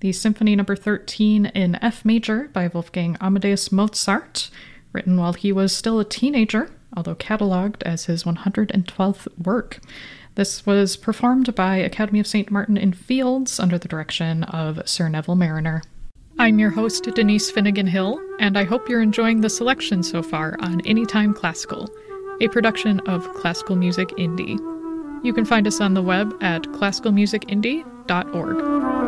the Symphony No. 13 in F major by Wolfgang Amadeus Mozart, written while he was still a teenager, although catalogued as his 112th work. This was performed by Academy of St. Martin in Fields under the direction of Sir Neville Marriner. I'm your host, Denise Finnegan Hill, and I hope you're enjoying the selection so far on Anytime Classical, a production of Classical Music Indie. You can find us on the web at classicalmusicindie.org.